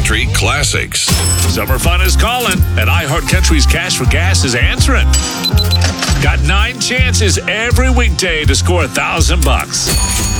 Country classics. Summer fun is calling, and iHeart Country's Cash for Gas is answering. Got 9 chances every weekday to score $1,000.